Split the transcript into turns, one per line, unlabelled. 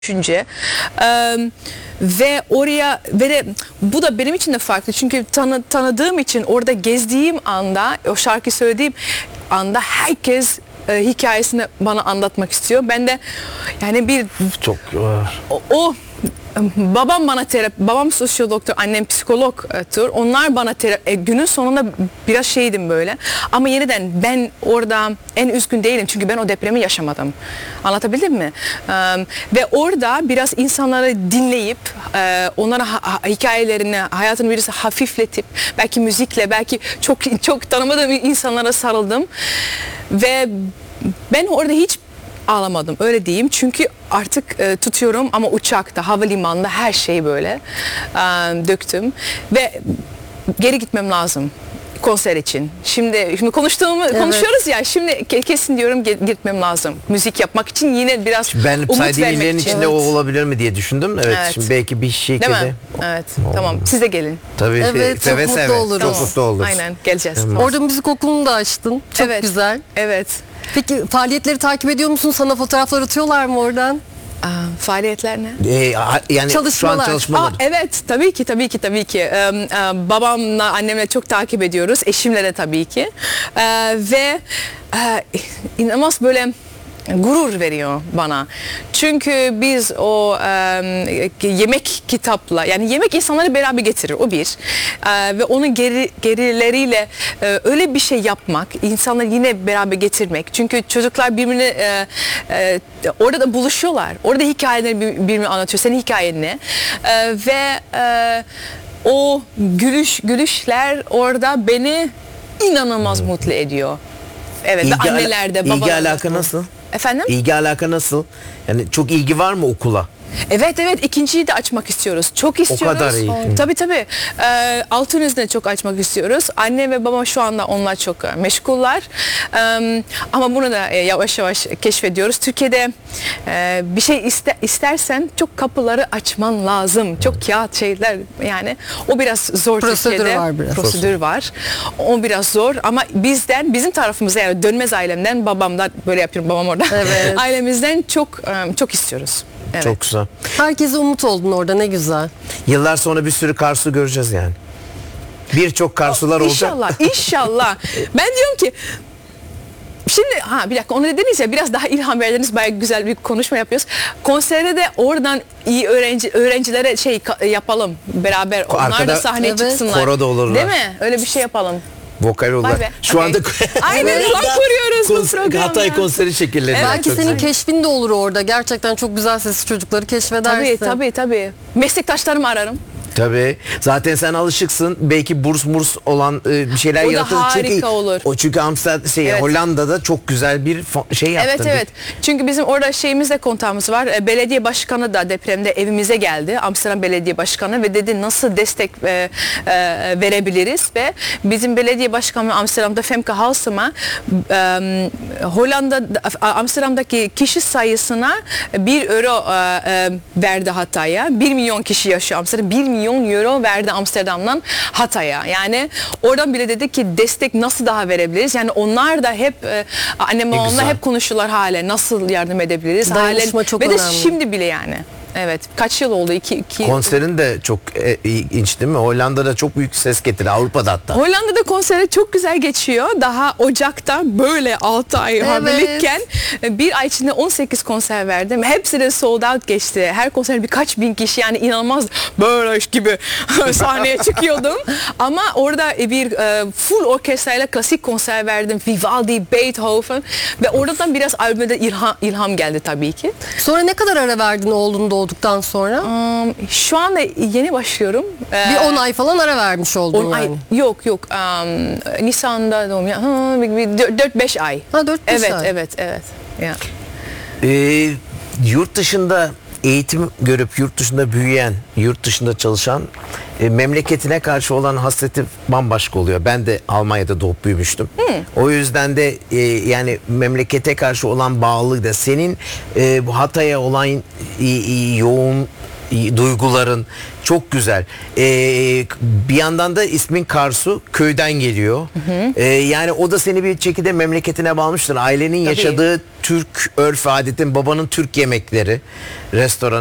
düşünce. Ve oraya ve de bu da benim için de farklı çünkü tanıdığım için orada gezdiğim anda, o şarkı söylediğim anda herkes hikayesini bana anlatmak istiyor. Ben de yani bir
çok
o babam bana babam sosyologtur, annem psikologtur. Onlar bana günün sonunda biraz şeydim böyle. Ama yeniden ben orada en üzgün değilim çünkü ben o depremi yaşamadım. Anlatabildim mi? Ve orada biraz insanları dinleyip onlara hikayelerini, hayatını biraz hafifletip belki müzikle, belki çok tanımadığım insanlara sarıldım. Ve ben orada hiç ağlamadım, öyle diyeyim, çünkü artık tutuyorum ama uçakta, havalimanında her şeyi böyle döktüm ve geri gitmem lazım konser için. Şimdi konuşuyoruz ya, şimdi kesin diyorum gitmem lazım. Müzik yapmak için yine biraz
şimdi ben
umut vermek
saydığın
için.
içinde o olabilir mi diye düşündüm. Evet,
Evet.
şimdi belki bir şekilde.
Evet, tamam. Siz de gelin.
Tabii,
evet,
seve
çok
seve.
mutlu oluruz.
Çok mutlu oluruz.
Aynen, geleceğiz.
Tamam.
Tamam.
Orada müzik okulunu da açtın. Çok
Evet.
güzel.
Evet.
Peki faaliyetleri takip ediyor musun? Sana fotoğraflar atıyorlar mı oradan?
Faaliyetler ne?
Yani
Çalışmalar.
şu an çalışmalar.
Evet, tabii ki. Babamla, annemle çok takip ediyoruz. Eşimle de tabii ki. Ve inanılmaz böyle gurur veriyor bana. Çünkü biz o yemek kitapla, yani yemek insanları beraber getirir, o bir. Ve onun gerileriyle öyle bir şey yapmak, insanları yine beraber getirmek. Çünkü çocuklar birbirine orada da buluşuyorlar. Orada hikayelerini birbirine anlatıyor. Senin hikayen ne? Ve o gülüşler orada beni inanılmaz mutlu ediyor. Evet, ve annelerde, babalarda.
İlgi alaka nasıl?
Efendim?
İlgi alaka nasıl? Yani çok ilgi var mı okula?
Evet, ikinciyi de açmak istiyoruz. Çok istiyoruz.
O kadar iyi.
Tabii. Altınözü'nde çok açmak istiyoruz. Anne ve baba şu anda onlar çok meşguller. Ama bunu da yavaş yavaş keşfediyoruz. Türkiye'de bir şey istersen çok kapıları açman lazım. Çok kağıt şeyler, yani o biraz zor.
Prosedür
Türkiye'de.
var biraz.
Prosedür var. O biraz zor ama bizim tarafımızda, yani dönmez ailemden, babamdan böyle yapıyorum, babam orada.
Evet.
Ailemizden çok istiyoruz. Evet.
Çok güzel.
Herkese umut oldun orada, ne güzel.
Yıllar sonra bir sürü Karsu göreceğiz yani. Birçok Karsular olacak.
İnşallah. Ben diyorum ki şimdi bir dakika, onu dediniz ya, biraz daha ilham verdiniz, bayağı güzel bir konuşma yapıyoruz. Konserde de oradan iyi öğrencilere yapalım beraber. Onlar
Arkada,
da sahneye
evet,
çıksınlar.
koro da olurlar.
Değil mi? Öyle bir şey yapalım.
Vokal olarak.
Vay be.
Şu
Okay.
anda
Aynen, plan kuruyoruz bu programda.
Hatay konseri şekilleniyor.
Evet.
Belki
Çok
senin
güzel.
keşfin de olur orada. Gerçekten çok güzel sesli çocukları keşfedersin.
Tabii. Meslektaşlarımı ararım.
Tabii. Zaten sen alışıksın. Belki burs olan bir şeyler
O da
yaratır.
harika olur.
Çünkü Amsterdam
Evet.
Hollanda'da çok güzel bir şey yaptın.
Evet. Çünkü bizim orada şeyimizde kontağımız var. Belediye başkanı da depremde evimize geldi. Amsterdam Belediye Başkanı ve dedi nasıl destek verebiliriz, ve bizim belediye başkanı Amsterdam'da Femke Halsema Amsterdam'daki kişi sayısına 1 euro verdi Hatay'a. 1 milyon kişi yaşıyor Amsterdam. 1 milyon euro verdi Amsterdam'dan Hatay'a. Yani oradan bile dedi ki destek nasıl daha verebiliriz? Yani onlar da hep annem babamla hep konuşuyorlar hala, nasıl yardım edebiliriz?
Dayanışma çok
ve de
önemli.
şimdi bile yani. Evet. Kaç yıl oldu? İki
Konserin de çok ilginç değil mi? Hollanda'da çok büyük ses getirdi. Avrupa'da hatta.
Hollanda'da konseri çok güzel geçiyor. Daha Ocak'ta böyle 6 ay hamileyken bir ay içinde 18 konser verdim. Hepsi de sold out geçti. Her konser birkaç bin kişi, yani inanılmaz böyle gibi sahneye çıkıyordum. Ama orada bir full orkestrayla klasik konser verdim. Vivaldi, Beethoven, ve oradan biraz albümde ilham geldi tabii ki.
Sonra ne kadar ara verdin oğlun doğduktan sonra?
Şu anda yeni başlıyorum.
Bir 10 ay falan ara vermiş oldun
10
yani.
ay. Yok. Nisan'da doğum. 4-5 ay.
Ha, 4-5 ay.
Evet. Ya.
Yurt dışında eğitim görüp yurt dışında büyüyen, yurt dışında çalışan memleketine karşı olan hasreti bambaşka oluyor. Ben de Almanya'da doğup büyümüştüm. O yüzden de yani memlekete karşı olan bağlılık da senin bu Hatay'a olan yoğun duyguların çok güzel. Bir yandan da ismin Karsu köyden geliyor. Yani o da seni bir şekilde memleketine bağlamıştır. Ailenin yaşadığı Türk örf adetin, babanın Türk yemekleri, restoran